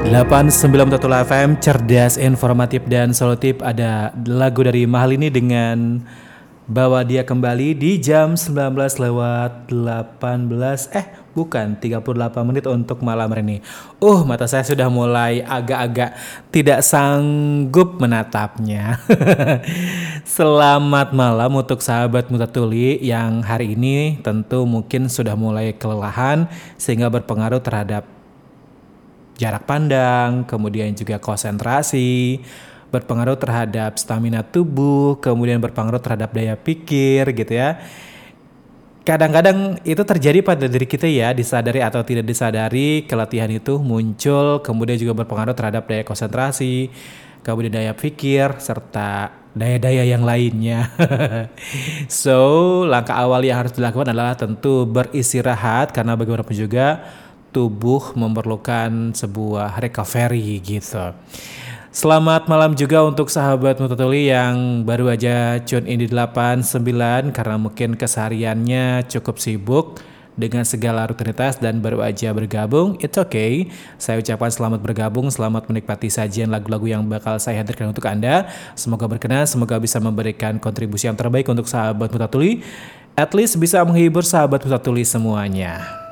89 FM, cerdas, informatif, dan solutif. Ada lagu dari Mahalini dengan Bawa Dia Kembali di jam 19 lewat 18 bukan 38 menit untuk malam hari ini. Mata saya sudah mulai agak-agak tidak sanggup menatapnya. Selamat malam untuk sahabat Mutatuli yang hari ini tentu mungkin sudah mulai kelelahan sehingga berpengaruh terhadap jarak pandang, kemudian juga konsentrasi, berpengaruh terhadap stamina tubuh, kemudian berpengaruh terhadap daya pikir gitu ya. Kadang-kadang itu terjadi pada diri kita ya, disadari atau tidak disadari, keletihan itu muncul, kemudian juga berpengaruh terhadap daya konsentrasi, kemudian daya pikir, serta daya-daya yang lainnya. So, langkah awal yang harus dilakukan adalah tentu beristirahat, karena bagaimanapun juga tubuh memerlukan sebuah recovery gitu. Selamat malam juga untuk sahabat Mutatuli yang baru aja tune in di 89 karena mungkin kesehariannya cukup sibuk dengan segala rutinitas dan baru aja bergabung. It's okay. Saya ucapkan selamat bergabung, selamat menikmati sajian lagu-lagu yang bakal saya hadirkan untuk Anda. Semoga berkenan, semoga bisa memberikan kontribusi yang terbaik untuk sahabat Mutatuli. At least bisa menghibur sahabat Mutatuli semuanya.